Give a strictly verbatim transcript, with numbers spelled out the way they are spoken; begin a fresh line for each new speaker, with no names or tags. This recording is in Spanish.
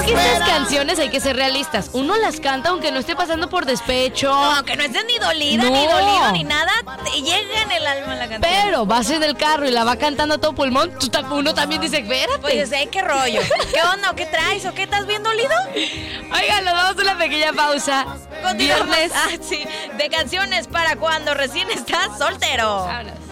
que estas canciones hay que ser realistas. Uno las canta aunque no esté pasando por despecho.
No, aunque no estés ni dolida,
No.
ni dolido, ni nada, te llega en el alma la canción.
Pero vas en el carro y la va cantando a todo pulmón, tú ta- uno también dice, espérate.
Pues, ¿eh? ¿Qué rollo? ¿Qué onda? ¿O qué traes? ¿O qué estás bien dolido?
Oigan, nos vamos a una pequeña pausa.
Continuamos.
Viernes.
Ah, sí, de canciones para cuando recién estás soltero.
Vámonos.